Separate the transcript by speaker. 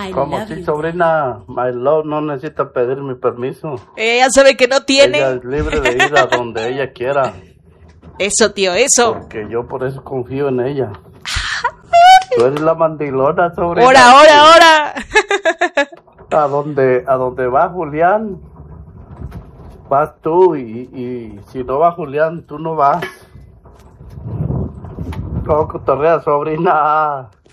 Speaker 1: ¿Cómo sí, sobrina? My love no necesita pedir mi permiso.
Speaker 2: Ella sabe que no tiene.
Speaker 1: Ella es libre de ir a donde ella quiera.
Speaker 2: Eso, tío, eso.
Speaker 1: Porque yo por eso confío en ella. Tú eres la mandilona, sobrina.
Speaker 2: ¡Ahora!
Speaker 1: A donde va Julián, vas tú y si no va Julián, tú no vas. ¿Cómo cotorrea, sobrina?